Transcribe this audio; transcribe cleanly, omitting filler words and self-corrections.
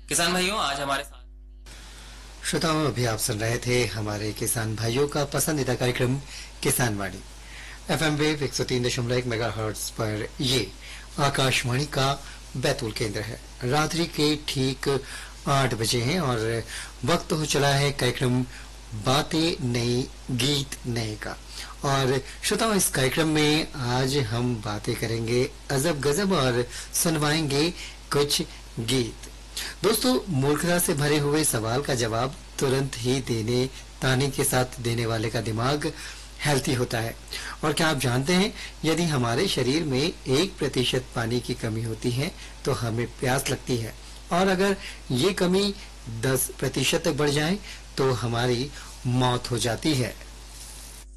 किसान भाइयों, आज हमारे साथ श्रोताओं, अभी आप सुन रहे थे हमारे किसान भाइयों का पसंदीदा कार्यक्रम किसान वाणी। एफएम वेव 103.1 मेगाहर्ट्ज पर ये आकाशवाणी का बैतूल केंद्र है। रात्रि के ठीक 8 बजे हैं और वक्त हो चला है कार्यक्रम बातें नई गीत नए का। और श्रोताओं, इस कार्यक्रम में आज हम बातें करेंगे अजब गजब और सुनवाएंगे कुछ गीत। दोस्तों, मूर्खता से भरे हुए सवाल का जवाब तुरंत ही देने ताने के साथ देने वाले का दिमाग हेल्थी होता है। और क्या आप जानते हैं, यदि हमारे शरीर में 1% पानी की कमी होती है तो हमें प्यास लगती है, और अगर ये कमी 10% तक बढ़ जाए तो हमारी मौत हो जाती है।